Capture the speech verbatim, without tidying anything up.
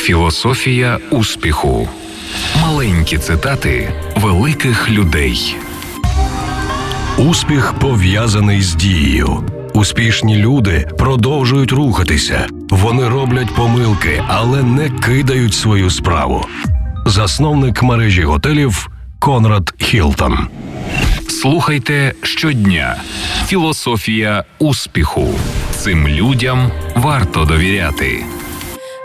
Філософія успіху. Маленькі цитати великих людей. Успіх пов'язаний з дією. Успішні люди продовжують рухатися. Вони роблять помилки, але не кидають свою справу. Засновник мережі готелів Конрад Хілтон. Слухайте щодня. Філософія успіху. Цим людям варто довіряти.